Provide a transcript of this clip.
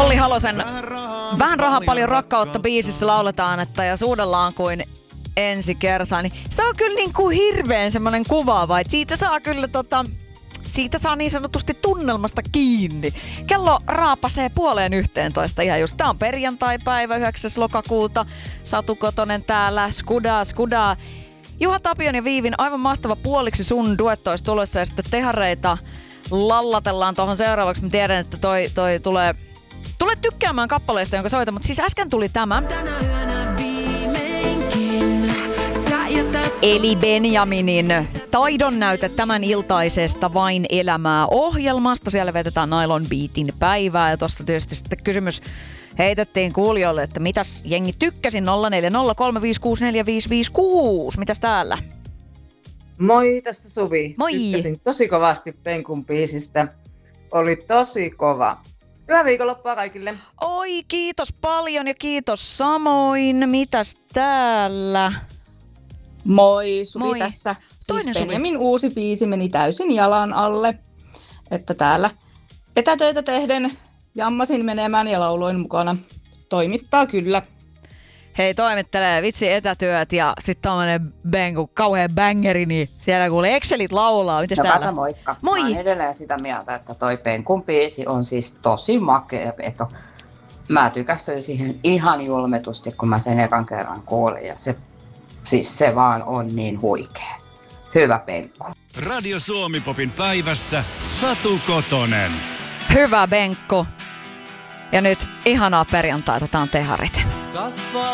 Olli Halosen Vähän rahaa paljon rakkautta biisissä lauletaan, että ja suudellaan kuin ensi kertaa. Niin se on kyllä niin kuin hirveän semmoinen kuvaava, että siitä saa kyllä siitä saa niin sanotusti tunnelmasta kiinni. Kello raapasee 12:30 ihan just. Tää on perjantai-päivä 9. lokakuuta. Satu Kotonen täällä. Skudaa. Juha Tapion ja Viivin aivan mahtava puoliksi sun duetto olisi tulossa ja sitten tehareita lallatellaan tuohon seuraavaksi. Mä tiedän, että toi tulee tykkäämään kappaleista, jonka soitan, mutta siis äsken tuli tämä. Eli Benjaminin taidon näyte tämän iltaisesta Vain elämää -ohjelmasta. Siellä vetetään Nylon Beatin päivää ja tosta tietysti sitten kysymys heitettiin kuulijoille, että mitäs jengi tykkäsi 0403564556. Mitäs täällä? Moi, tässä Suvi. Moi. Tykkäsin tosi kovasti Penkun biisistä. Oli tosi kova. Hyvää viikonloppua kaikille. Oi, kiitos paljon ja kiitos samoin. Mitäs täällä? Moi, Suvi Moi. tässä. Toinen siis Suvi. Benjamin uusi biisi meni täysin jalan alle. Että täällä etätöitä tehden jammasin menemään ja lauloin mukana. Toimittaa kyllä. Hei, toimittelee vitsi etätyöt ja sitten tommonen kauhean bangeri, niin siellä kuulee Excelit laulaa. Mites täällä? Moikka. Moi. Mä oon edelleen sitä mieltä, että toi Penkun biisi on siis tosi makea veto. Mä tykästyin siihen ihan julmetusti, kun mä sen ekan kerran kuulin. Ja se vaan on niin huikea. Hyvä Penkku. Radio Suomi Popin päivässä Satu Kotonen. Hyvä Benkku. Ja nyt ihanaa perjantaita, tää on teharit. Kasvaa